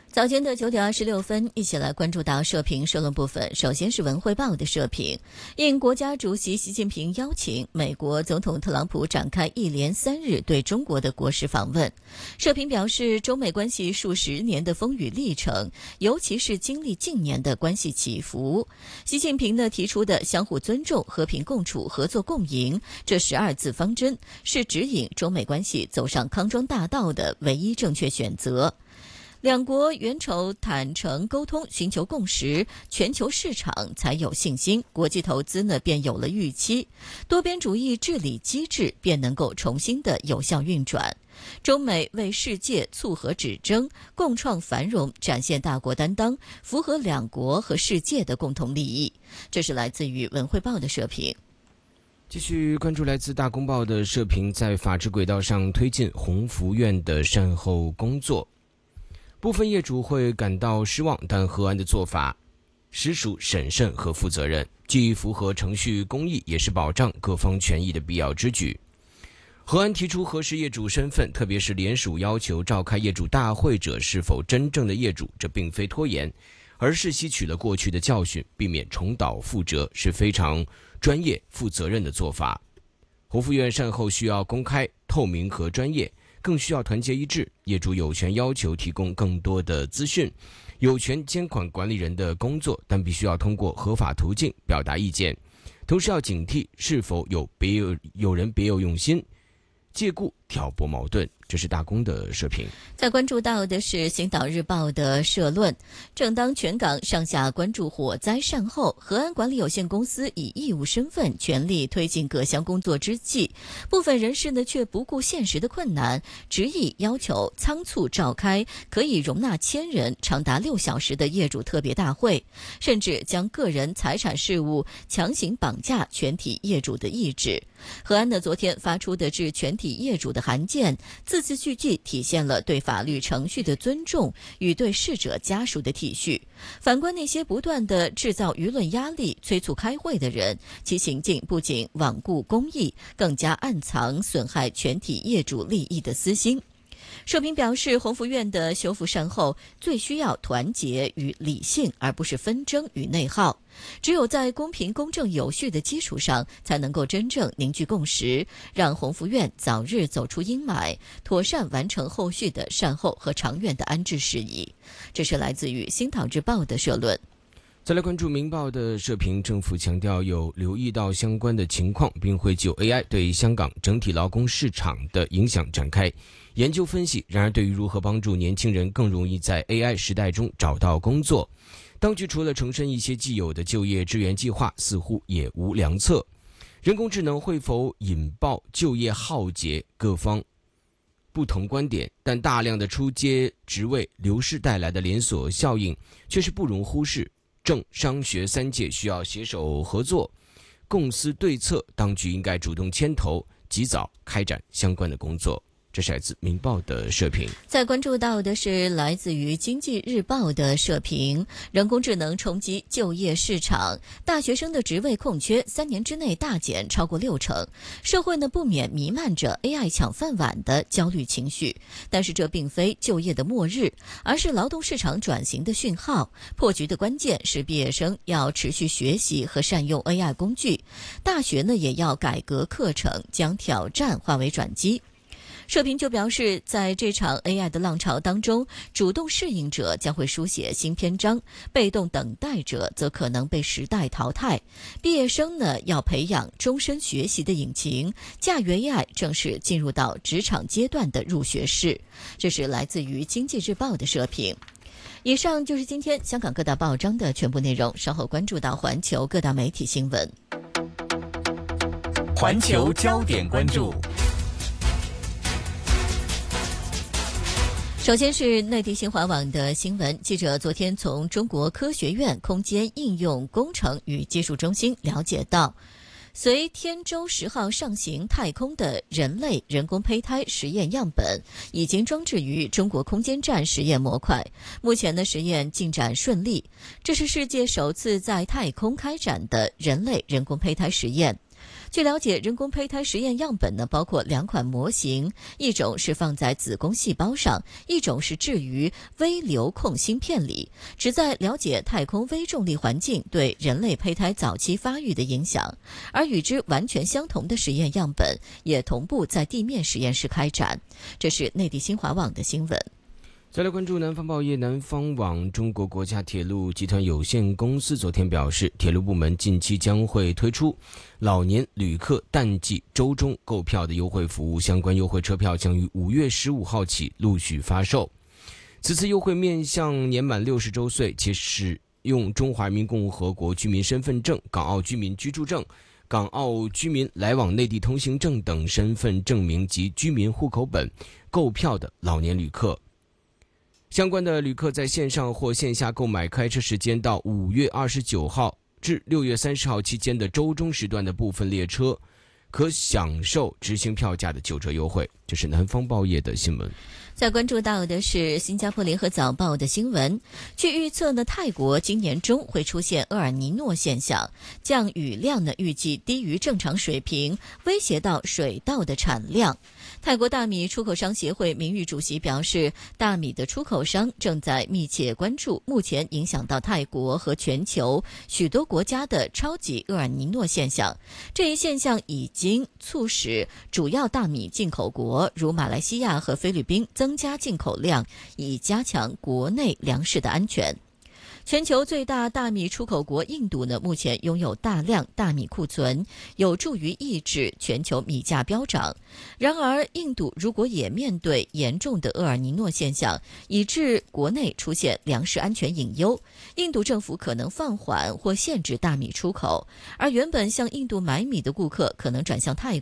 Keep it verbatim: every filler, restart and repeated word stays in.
早间的九点二十六分，一起来关注到社评社论部分。首先是文汇报的社评，应国家主席习近平邀请，美国总统特朗普展开一连三日对中国的国事访问。社评表示，中美关系数十年的风雨历程，尤其是经历近年的关系起伏，习近平呢提出的相互尊重、和平共处、合作共赢这十二字方针，是指引中美关系走上康庄大道的唯一正确选择。两国援筹坦诚沟通，寻求共识，全球市场才有信心，国际投资呢便有了预期，多边主义治理机制便能够重新的有效运转。中美为世界促和止争，共创繁荣，展现大国担当，符合两国和世界的共同利益。这是来自于文汇报的社评。 继续关注来自大公报的社评，在法治轨道上推进宏福院的善后工作。部分业主会感到失望，但核安的做法实属审慎和负责任，既符合程序公义，也是保障各方权益的必要之举。核安提出核实业主身份，特别是联署要求召开业主大会者是否真正的业主，这并非拖延，而是吸取了过去的教训，避免重蹈覆辙，是非常专业负责任的做法。宏福院善后需要公开、透明和专业，更需要团结一致，业主有权要求提供更多的资讯，有权监管管理人的工作，但必须要通过合法途径表达意见，同时要警惕是否有别有有人别有用心，借故挑拨矛盾。这是大公的社评。 在关注到的是《星岛日报》的社论，正当全港上下关注火灾善后，核安管理有限公司以义务身份全力推进各项工作之际，部分人士呢却不顾现实的困难，执意要求仓促召开可以容纳千人、长达六小时的业主特别大会，甚至将个人财产事务强行绑架全体业主的意志。核安呢昨天发出的致全体业主的函件，字字句句体现了对法律程序的尊重与对逝者家属的体恤。反观那些不断地制造舆论压力、催促开会的人，其行径不仅罔顾公义，更加暗藏损害全体业主利益的私心。社评表示，宏福院的修复善后最需要团结与理性，而不是纷争与内耗。只有在公平、公正、有序的基础上，才能够真正凝聚共识，让宏福院早日走出阴霾，妥善完成后续的善后和长远的安置事宜。这是来自于《星岛日报》的社论。 再来关注《明报》的社评，政府强调有留意到相关的情况，并会就 A I 对香港整体劳工市场的影响展开研究分析。然而，对于如何帮助年轻人更容易在 A I 时代中找到工作，当局除了重申一些既有的就业支援计划，似乎也无良策。人工智能会否引爆就业浩劫，各方不同观点，但大量的出阶职位流失带来的连锁效应却是不容忽视。政商学三界需要携手合作，共思对策，当局应该主动牵头，及早开展相关的工作。这是来自《明报》的社评。 再关注到的是来自于《经济日报》的社评，人工智能冲击就业市场，大学生的职位空缺三年之内大减超过六成，社会呢不免弥漫着 A I 抢饭碗的焦虑情绪。但是这并非就业的末日，而是劳动市场转型的讯号。破局的关键是毕业生要持续学习和善用 A I 工具，大学呢也要改革课程，将挑战化为转机。社评就表示，在这场 A I 的浪潮当中，主动适应者将会书写新篇章，被动等待者则可能被时代淘汰。毕业生呢，要培养终身学习的引擎，驾驭 A I 正是进入到职场阶段的入学式。这是来自于《经济日报》的社评。以上就是今天香港各大报章的全部内容，稍后关注到环球各大媒体新闻。 环球焦点关注。 首先是内地新华网的新闻，记者昨天从中国科学院空间应用工程与技术中心了解到，随天舟十号上行太空的人类人工胚胎实验样本已经装置于中国空间站实验模块，目前的实验进展顺利。这是世界首次在太空开展的人类人工胚胎实验。 据了解，人工胚胎实验样本呢，包括两款模型，一种是放在子宫细胞上，一种是置于微流控芯片里，旨在了解太空微重力环境对人类胚胎早期发育的影响。而与之完全相同的实验样本也同步在地面实验室开展。这是内地新华网的新闻。 再来关注南方报业南方网，中国国家铁路集团有限公司昨天表示，铁路部门近期将会推出老年旅客淡季周中购票的优惠服务，相关优惠车票将于五月十五号起陆续发售。此次优惠面向年满六十周岁且使用中华人民共和国居民身份证、港澳居民居住证、港澳居民来往内地通行证等身份证明及居民户口本购票的老年旅客。相关的旅客在线上或线下购买开车时间到五月二十九号至六月三十号期间的周中时段的部分列车，可享受执行票价的九折优惠。这是南方报业的新闻。 再关注到的是新加坡联合早报的新闻，据预测呢，泰国今年中会出现厄尔尼诺现象，降雨量呢预计低于正常水平，威胁到水稻的产量。泰国大米出口商协会名誉主席表示，大米的出口商正在密切关注目前影响到泰国和全球许多国家的超级厄尔尼诺现象。这一现象已经促使主要大米进口国如马来西亚和菲律宾增加进口量，以加强国内粮食的安全。全球最大大米出口国印度呢，目前拥有大量大米库存，有助于抑制全球米价飙涨。然而，印度如果也面对严重的厄尔尼诺现象，以致国内出现粮食安全隐忧，印度政府可能放缓或限制大米出口，而原本向印度买米的顾客可能转向泰